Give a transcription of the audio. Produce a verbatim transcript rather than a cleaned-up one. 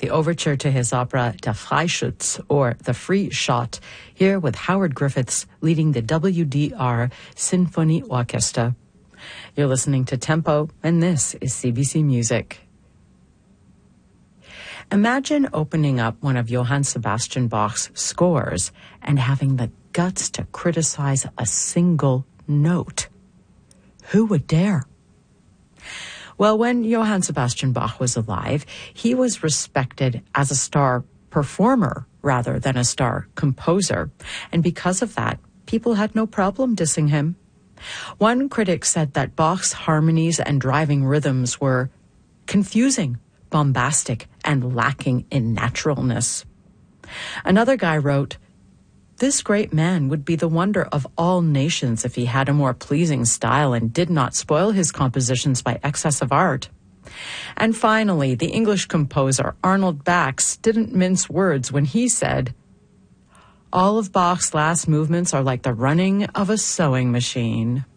the overture to his opera Der Freischütz, or The Free Shot, here with Howard Griffiths leading the W D R Symphony Orchestra. You're listening to Tempo, and this is C B C Music. Imagine opening up one of Johann Sebastian Bach's scores and having the guts to criticize a single note. Who would dare? Well, when Johann Sebastian Bach was alive, he was respected as a star performer rather than a star composer. And because of that, people had no problem dissing him. One critic said that Bach's harmonies and driving rhythms were confusing, bombastic, and lacking in naturalness. Another guy wrote, "This great man would be the wonder of all nations if he had a more pleasing style and did not spoil his compositions by excess of art." And finally, the English composer Arnold Bax didn't mince words when he said, "All of Bach's last movements are like the running of a sewing machine."